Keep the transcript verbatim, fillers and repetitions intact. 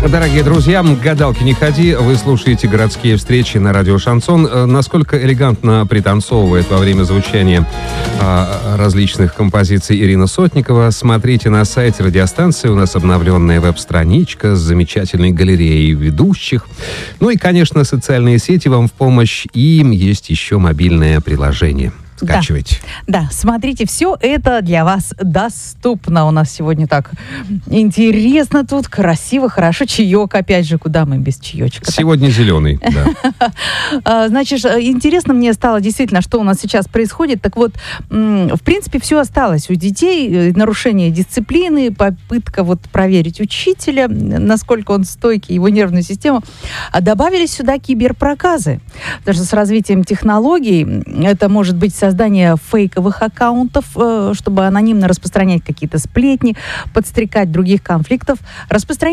Дорогие друзья, гадалки не ходи, вы слушаете городские встречи на радио Шансон. Насколько элегантно пританцовывает во время звучания а, различных композиций Ирина Сотникова, смотрите на сайте радиостанции. У нас обновленная веб-страничка с замечательной галереей ведущих. Ну и, конечно, социальные сети вам в помощь. И есть еще мобильное приложение. Скачивайте. Да, да, смотрите, все это для вас доступно. У нас сегодня так интересно тут, красиво, хорошо. Чаек, опять же, куда мы без чаечка? Сегодня зеленый, да. Значит, интересно мне стало действительно, что у нас сейчас происходит. Так вот, в принципе, все осталось у детей. Нарушение дисциплины, попытка вот проверить учителя, насколько он стойкий, его нервную систему. А добавились сюда киберпроказы. Даже с развитием технологий это может быть создание фейковых аккаунтов, чтобы анонимно распространять какие-то сплетни, подстрекать других конфликтов, распространять